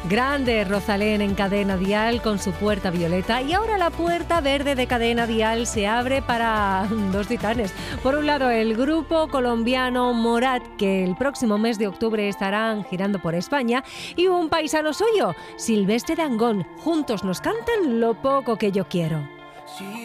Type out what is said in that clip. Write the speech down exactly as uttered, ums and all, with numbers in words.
Grande Rosalén en Cadena Dial con su Puerta Violeta, y ahora la Puerta Verde de Cadena Dial se abre para dos titanes. Por un lado, el grupo colombiano Morat, que el próximo mes de octubre estarán girando por España, y un paisano suyo, Silvestre Dangond. Juntos nos cantan Lo poco que yo quiero. Sí.